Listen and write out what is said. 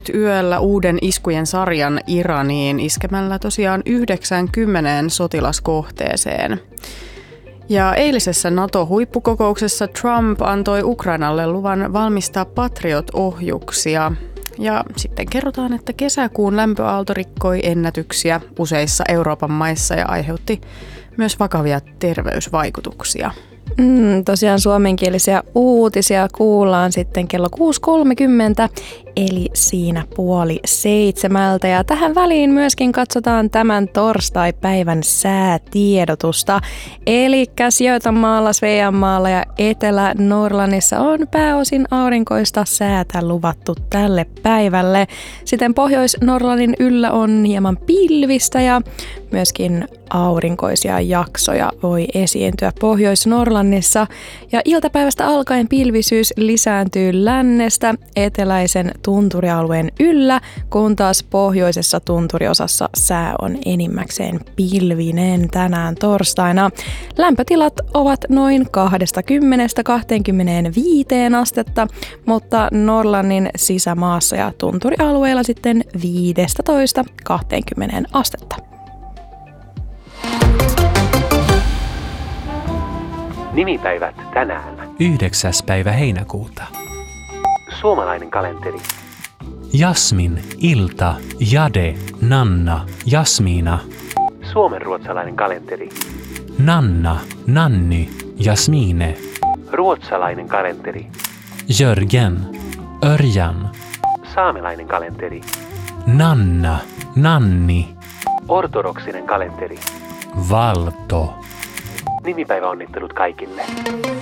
yöllä uuden iskujen sarjan Iraniin iskemällä tosiaan 90 sotilaskohteeseen. Ja eilisessä NATO-huippukokouksessa Trump antoi Ukrainalle luvan valmistaa Patriot-ohjuksia. Ja sitten kerrotaan, että kesäkuun lämpöaalto rikkoi ennätyksiä useissa Euroopan maissa ja aiheutti myös vakavia terveysvaikutuksia. Tosiaan suomenkielisiä uutisia kuullaan sitten kello 6.30, eli siinä 6:30. Ja tähän väliin myöskin katsotaan tämän torstai-päivän säätiedotusta. Eli Göteborgissa, Sveanmaalla ja Etelä-Norlannissa on pääosin aurinkoista säätä luvattu tälle päivälle. Sitten Pohjois-Norlannin yllä on hieman pilvistä ja myöskin aurinkoisia jaksoja voi esiintyä Pohjois-Norlannissa. Ja iltapäivästä alkaen pilvisyys lisääntyy lännestä eteläisen tunturialueen yllä, kun taas pohjoisessa tunturiosassa sää on enimmäkseen pilvinen tänään torstaina. Lämpötilat ovat noin 20–25 astetta, mutta Norlannin sisämaassa ja tunturialueella sitten 15–20 astetta. Nimipäivät tänään. 9. päivä heinäkuuta. Suomalainen kalenteri. Jasmin, Ilta, Jade, Nanna, Jasmiina. Suomenruotsalainen kalenteri. Nanna, Nanny, Jasmine. Ruotsalainen kalenteri. Jörgen, Örjan. Saamelainen kalenteri. Nanna, Nanni. Ortodoksinen kalenteri. Valto. Nimipäiväonnittelut kaikille.